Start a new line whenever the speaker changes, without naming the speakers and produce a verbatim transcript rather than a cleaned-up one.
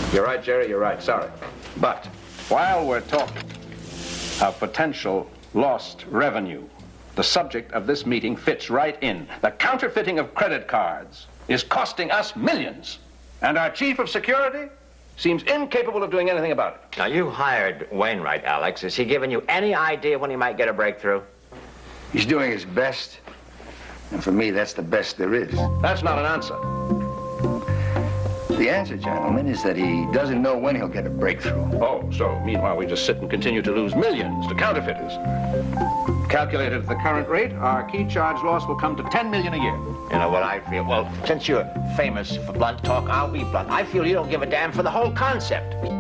You're right, Jerry, you're right. Sorry.
But while we're talking of potential lost revenue, the subject of this meeting fits right in. The counterfeiting of credit cards is costing us millions. And our chief of security seems incapable of doing anything about it.
Now, you hired Wainwright, Alex. Has he given you any idea when he might get a breakthrough?
He's doing his best. And for me, that's the best there is.
That's not an answer.
The answer, gentlemen, is that he doesn't know when he'll get a breakthrough.
Oh, so meanwhile we just sit and continue to lose millions to counterfeiters. Calculated at the current rate, our key charge loss will come to ten million a year.
You know what I feel? Well, since you're famous for blunt talk, I'll be blunt. I feel you don't give a damn for the whole concept.